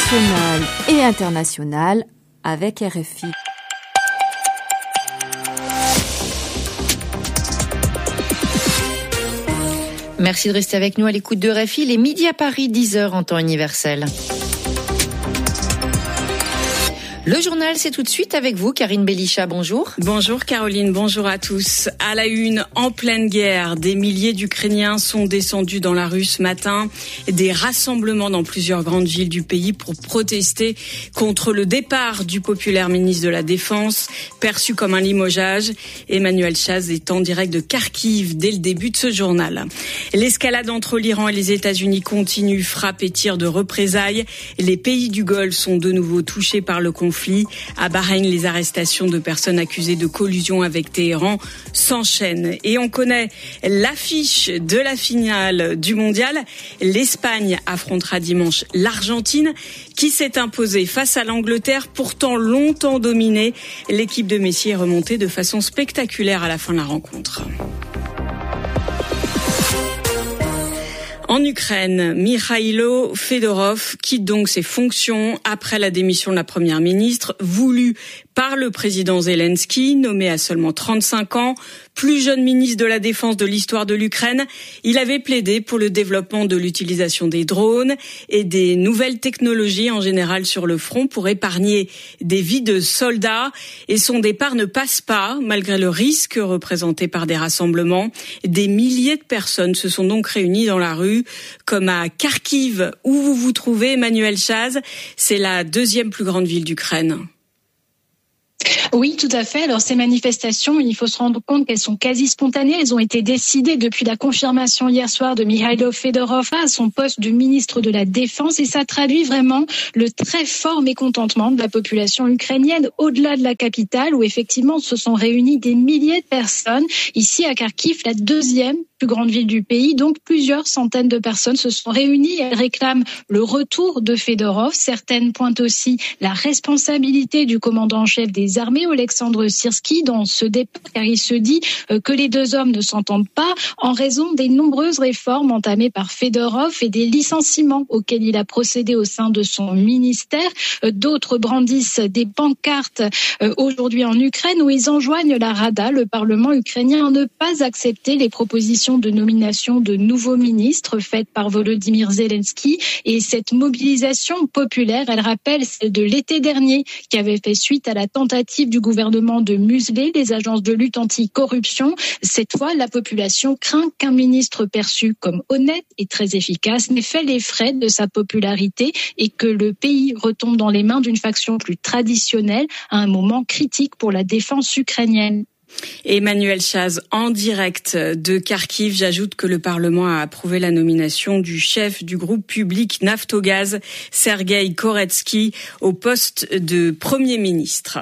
nationale et internationale avec RFI. Merci de rester avec nous à l'écoute de RFI. Il est midi à Paris, 10h en temps universel. Le journal, c'est tout de suite avec vous, Karine Belisha, bonjour. Bonjour Caroline, bonjour à tous. À la une, en pleine guerre, des milliers d'Ukrainiens sont descendus dans la rue ce matin. Des rassemblements dans plusieurs grandes villes du pays pour protester contre le départ du populaire ministre de la Défense, perçu comme un limogeage. Emmanuel Chaz est en direct de Kharkiv dès le début de ce journal. L'escalade entre l'Iran et les États-Unis continue, frappe et tir de représailles. Les pays du Golfe sont de nouveau touchés par le conflit. À Bahreïn, les arrestations de personnes accusées de collusion avec Téhéran s'enchaînent. Et on connaît l'affiche de la finale du mondial. L'Espagne affrontera dimanche l'Argentine qui s'est imposée face à l'Angleterre, pourtant longtemps dominée. L'équipe de Messi est remontée de façon spectaculaire à la fin de la rencontre. En Ukraine, Mikhailo Fedorov quitte donc ses fonctions après la démission de la première ministre, voulue par le président Zelensky, nommé à seulement 35 ans, plus jeune ministre de la Défense de l'histoire de l'Ukraine. Il avait plaidé pour le développement de l'utilisation des drones et des nouvelles technologies en général sur le front pour épargner des vies de soldats. Et son départ ne passe pas, malgré le risque représenté par des rassemblements. Des milliers de personnes se sont donc réunies dans la rue, comme à Kharkiv, où vous vous trouvez, Emmanuel Chaz. C'est la deuxième plus grande ville d'Ukraine. Oui, tout à fait. Alors ces manifestations, il faut se rendre compte qu'elles sont quasi spontanées. Elles ont été décidées depuis la confirmation hier soir de Mikhailo Fedorov à son poste de ministre de la Défense. Et ça traduit vraiment le très fort mécontentement de la population ukrainienne au-delà de la capitale où effectivement se sont réunis des milliers de personnes. Ici à Kharkiv, la deuxième plus grande ville du pays, donc plusieurs centaines de personnes se sont réunies. Elles réclament le retour de Fedorov. Certaines pointent aussi la responsabilité du commandant en chef des armées, Oleksandr Syrski, dans ce départ, car il se dit que les deux hommes ne s'entendent pas en raison des nombreuses réformes entamées par Fedorov et des licenciements auxquels il a procédé au sein de son ministère. D'autres brandissent des pancartes aujourd'hui en Ukraine où ils enjoignent la Rada, le Parlement ukrainien, à ne pas accepter les propositions de nomination de nouveaux ministres faites par Volodymyr Zelensky. Et cette mobilisation populaire, elle rappelle celle de l'été dernier qui avait fait suite à la tentative du gouvernement de museler les agences de lutte anti-corruption. Cette fois, la population craint qu'un ministre perçu comme honnête et très efficace n'ait fait les frais de sa popularité et que le pays retombe dans les mains d'une faction plus traditionnelle à un moment critique pour la défense ukrainienne. Emmanuel Chaz, en direct de Kharkiv. J'ajoute que le Parlement a approuvé la nomination du chef du groupe public Naftogaz, Sergueï Koretsky, au poste de Premier ministre.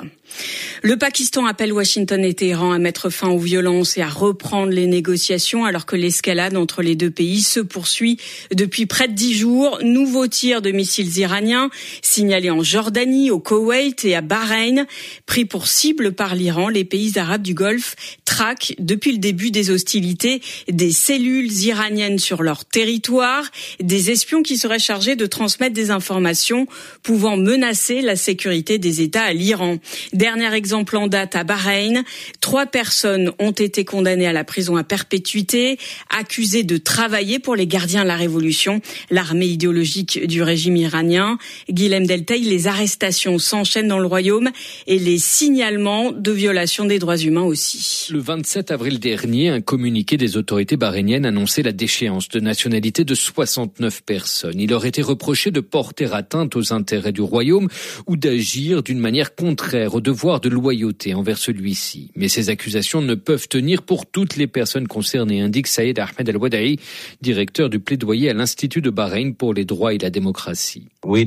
Le Pakistan appelle Washington et Téhéran à mettre fin aux violences et à reprendre les négociations alors que l'escalade entre les deux pays se poursuit depuis près de 10 jours. Nouveaux tirs de missiles iraniens signalés en Jordanie, au Koweït et à Bahreïn. Pris pour cible par l'Iran, les pays arabes du Golfe traquent depuis le début des hostilités des cellules iraniennes sur leur territoire, des espions qui seraient chargés de transmettre des informations pouvant menacer la sécurité des États à l'Iran. Dernier exemple en date à Bahreïn, 3 personnes ont été condamnées à la prison à perpétuité, accusées de travailler pour les gardiens de la révolution, l'armée idéologique du régime iranien. Guilhem Deltaï, les arrestations s'enchaînent dans le royaume et les signalements de violations des droits humains aussi. Le 27 avril dernier, un communiqué des autorités bahreïniennes annonçait la déchéance de nationalité de 69 personnes. Il leur était reproché de porter atteinte aux intérêts du royaume ou d'agir d'une manière contraire au devoir de loyauté envers celui-ci. Mais ces accusations ne peuvent tenir pour toutes les personnes concernées, indique Saïd Ahmed Al-Wadaï, directeur du plaidoyer à l'Institut de Bahreïn pour les droits et la démocratie.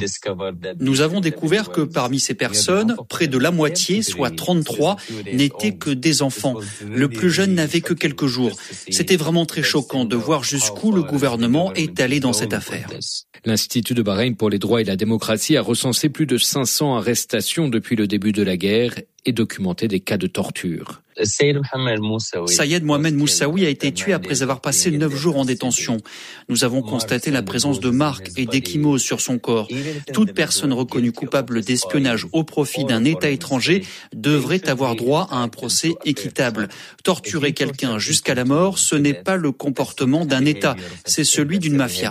Nous avons découvert que parmi ces personnes, près de la moitié, soit 33, n'étaient que des enfants. Le plus jeune n'avait que quelques jours. C'était vraiment très choquant de voir jusqu'où le gouvernement est allé dans cette affaire. L'Institut de Bahreïn pour les droits et la démocratie a recensé plus de 500 arrestations depuis le début de la guerre et documenté des cas de torture. Sayed Mohamed Moussaoui a été tué après avoir passé 9 jours en détention. Nous avons constaté la présence de marques et d'ecchymoses sur son corps. Toute personne reconnue coupable d'espionnage au profit d'un État étranger devrait avoir droit à un procès équitable. Torturer quelqu'un jusqu'à la mort, ce n'est pas le comportement d'un État, c'est celui d'une mafia.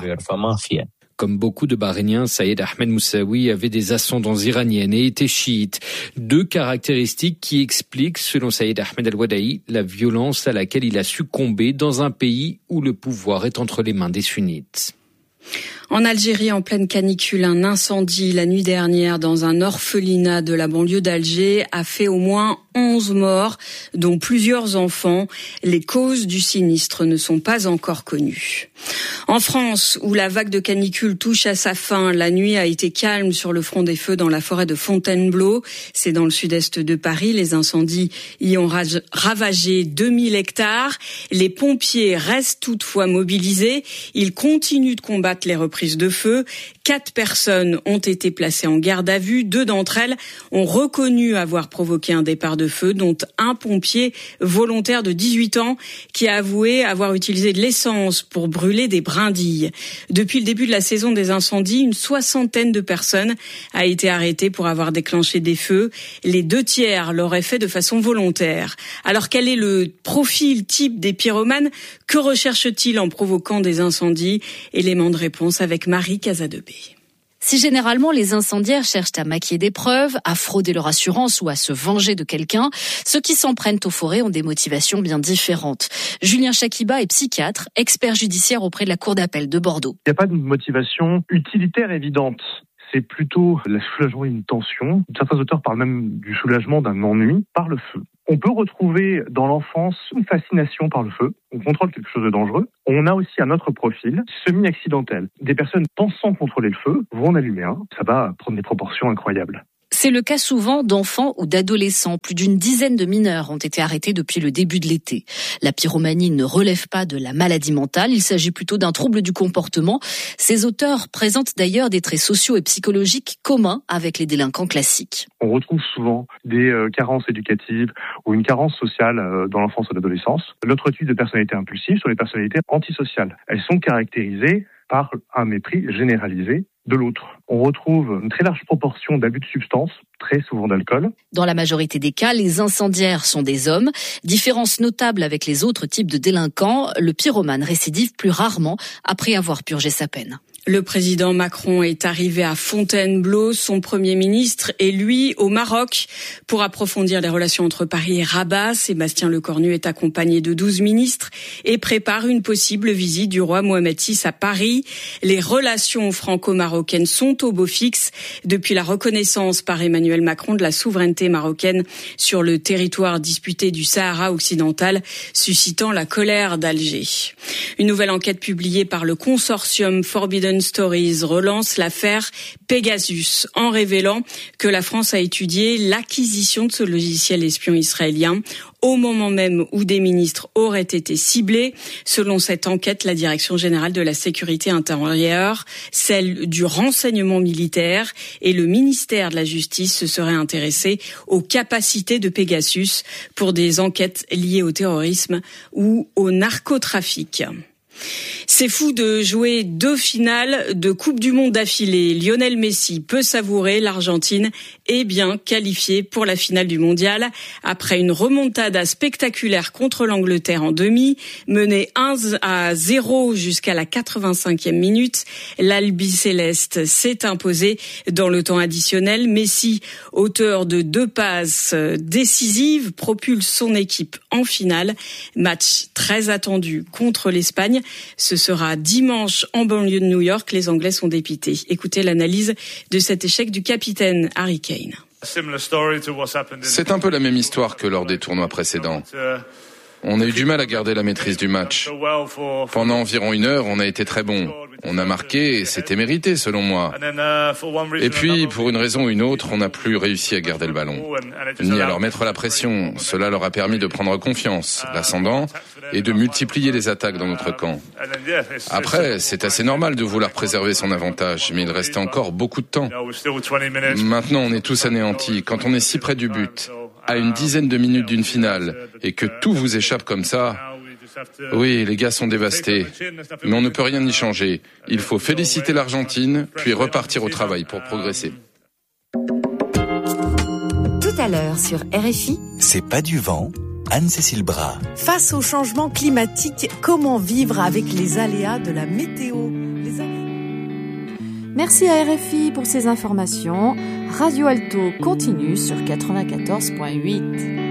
Comme beaucoup de Bahreïniens, Sayed Ahmed Moussaoui avait des ascendances iraniennes et était chiite. 2 caractéristiques qui expliquent, selon Sayed Ahmed Al-Wadaï, la violence à laquelle il a succombé dans un pays où le pouvoir est entre les mains des sunnites. En Algérie, en pleine canicule, un incendie la nuit dernière dans un orphelinat de la banlieue d'Alger a fait au moins 11 morts, dont plusieurs enfants. Les causes du sinistre ne sont pas encore connues. En France, où la vague de canicule touche à sa fin, la nuit a été calme sur le front des feux dans la forêt de Fontainebleau. C'est dans le sud-est de Paris. Les incendies y ont ravagé 2000 hectares. Les pompiers restent toutefois mobilisés. Ils continuent de combattre les reprises de feu. 4 personnes ont été placées en garde à vue. 2 d'entre elles ont reconnu avoir provoqué un départ de feu, dont un pompier volontaire de 18 ans qui a avoué avoir utilisé de l'essence pour brûler des brindilles. Depuis le début de la saison des incendies, une 60aine de personnes a été arrêtée pour avoir déclenché des feux. Les 2 tiers l'auraient fait de façon volontaire. Alors quel est le profil type des pyromanes? Que recherchent-ils en provoquant des incendies? Élément de réponse avec Marie Casadebé. Si généralement les incendiaires cherchent à maquiller des preuves, à frauder leur assurance ou à se venger de quelqu'un, ceux qui s'en prennent aux forêts ont des motivations bien différentes. Julien Chakiba est psychiatre, expert judiciaire auprès de la Cour d'appel de Bordeaux. Il n'y a pas de motivation utilitaire évidente. C'est plutôt le soulagement d'une tension. Certains auteurs parlent même du soulagement d'un ennui par le feu. On peut retrouver dans l'enfance une fascination par le feu. On contrôle quelque chose de dangereux. On a aussi un autre profil semi-accidentel. Des personnes pensant contrôler le feu vont en allumer un. Ça va prendre des proportions incroyables. C'est le cas souvent d'enfants ou d'adolescents. Plus d'une dizaine de mineurs ont été arrêtés depuis le début de l'été. La pyromanie ne relève pas de la maladie mentale, il s'agit plutôt d'un trouble du comportement. Ces auteurs présentent d'ailleurs des traits sociaux et psychologiques communs avec les délinquants classiques. On retrouve souvent des carences éducatives ou une carence sociale dans l'enfance ou l'adolescence. L'autre type de personnalité impulsive sont les personnalités antisociales. Elles sont caractérisées par un mépris généralisé de l'autre. On retrouve une très large proportion d'abus de substances, très souvent d'alcool. Dans la majorité des cas, les incendiaires sont des hommes. Différence notable avec les autres types de délinquants, le pyromane récidive plus rarement après avoir purgé sa peine. Le président Macron est arrivé à Fontainebleau, son Premier ministre, et lui au Maroc pour approfondir les relations entre Paris et Rabat. Sébastien Lecornu est accompagné de 12 ministres et prépare une possible visite du roi Mohamed VI à Paris. Les relations franco-marocaines sont au beau fixe depuis la reconnaissance par Emmanuel Macron de la souveraineté marocaine sur le territoire disputé du Sahara occidental, suscitant la colère d'Alger. Une nouvelle enquête publiée par le consortium Forbidden Stories relance l'affaire Pegasus en révélant que la France a étudié l'acquisition de ce logiciel espion israélien au moment même où des ministres auraient été ciblés. Selon cette enquête, la Direction générale de la sécurité intérieure, celle du renseignement militaire et le ministère de la Justice se seraient intéressés aux capacités de Pegasus pour des enquêtes liées au terrorisme ou au narcotrafic. C'est fou de jouer 2 finales de Coupe du Monde d'affilée. Lionel Messi peut savourer, l'Argentine est bien qualifiée pour la finale du Mondial. Après une remontada spectaculaire contre l'Angleterre en demi, menée 1-0 jusqu'à la 85e minute, l'Albiceleste s'est imposé dans le temps additionnel. Messi, auteur de 2 passes décisives, propulse son équipe en finale. Match très attendu contre l'Espagne. Ce sera dimanche en banlieue de New York. Les Anglais sont dépités. Écoutez l'analyse de cet échec du capitaine Harry Kane. C'est un peu la même histoire que lors des tournois précédents. On a eu du mal à garder la maîtrise du match. Pendant environ 1 heure, on a été très bon. On a marqué et c'était mérité selon moi. Et puis, pour une raison ou une autre, on n'a plus réussi à garder le ballon, ni à leur mettre la pression. Cela leur a permis de prendre confiance, l'ascendant, et de multiplier les attaques dans notre camp. Après, c'est assez normal de vouloir préserver son avantage, mais il restait encore beaucoup de temps. Maintenant, on est tous anéantis. Quand on est si près du but, à une dizaine de minutes d'une finale et que tout vous échappe comme ça, oui, les gars sont dévastés. Mais on ne peut rien y changer. Il faut féliciter l'Argentine, puis repartir au travail pour progresser. Tout à l'heure sur RFI. C'est pas du vent. Anne-Cécile Bras. Face au changement climatique, comment vivre avec les aléas de la météo ? Merci à RFI pour ces informations. Radio Alto continue sur 94.8.